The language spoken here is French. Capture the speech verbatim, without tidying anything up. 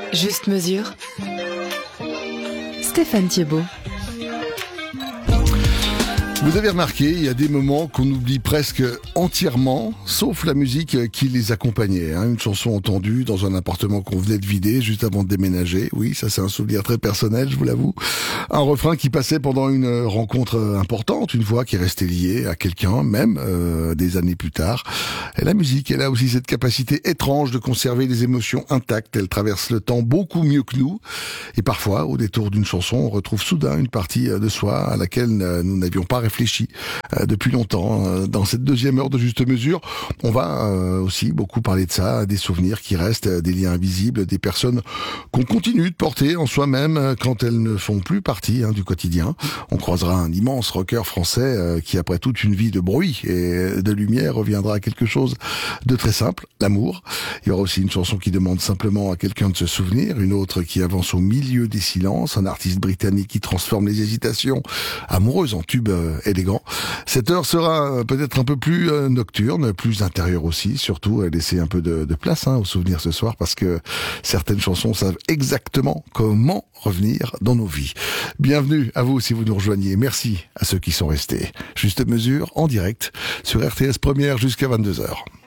Juste mesure. Stéphane Thiebaud. Vous avez remarqué, il y a des moments qu'on oublie presque entièrement, sauf la musique qui les accompagnait. Hein. Une chanson entendue dans un appartement qu'on venait de vider juste avant de déménager. Oui, ça c'est un souvenir très personnel, je vous l'avoue. Un refrain qui passait pendant une rencontre importante, une voix qui restait liée à quelqu'un, même euh, des années plus tard. Et la musique, elle a aussi cette capacité étrange de conserver les émotions intactes. Elle traverse le temps beaucoup mieux que nous. Et parfois, au détour d'une chanson, on retrouve soudain une partie de soi à laquelle nous n'avions pas réfléchi euh, depuis longtemps. Euh, dans cette deuxième heure de Juste Mesure, on va euh, aussi beaucoup parler de ça, des souvenirs qui restent, des liens invisibles, des personnes qu'on continue de porter en soi-même quand elles ne font plus partie hein, du quotidien. On croisera un immense rocker français euh, qui, après toute une vie de bruit et de lumière, reviendra à quelque chose de très simple, l'amour. Il y aura aussi une chanson qui demande simplement à quelqu'un de se souvenir, une autre qui avance au milieu des silences, un artiste britannique qui transforme les hésitations amoureuses en tube euh, élégant. Cette heure sera peut-être un peu plus euh, nocturne, plus intérieure aussi, surtout euh, laisser un peu de, de place hein, aux souvenirs ce soir parce que certaines chansons savent exactement comment revenir dans nos vies. Bienvenue à vous si vous nous rejoignez. Merci à ceux qui sont restés. Juste Mesure en direct sur R T S Première jusqu'à vingt-deux heures.